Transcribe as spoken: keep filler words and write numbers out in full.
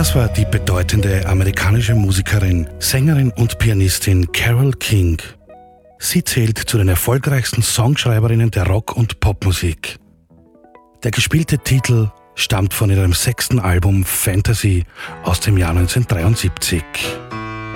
Das war die bedeutende amerikanische Musikerin, Sängerin und Pianistin Carole King. Sie zählt zu den erfolgreichsten Songschreiberinnen der Rock- und Popmusik. Der gespielte Titel stammt von ihrem sechsten Album Fantasy aus dem Jahr neunzehnhundertdreiundsiebzig.